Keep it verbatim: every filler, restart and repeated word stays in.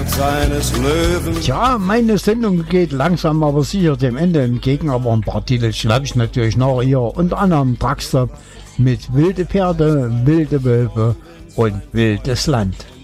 Bild seines Löwen. Tja, meine Sendung geht langsam aber sicher dem Ende entgegen, aber ein paar Titel schreibe ich natürlich noch hier. Unter anderem Truckstop mit Wilde Pferde, Wilde Wölfe und Wildes Land.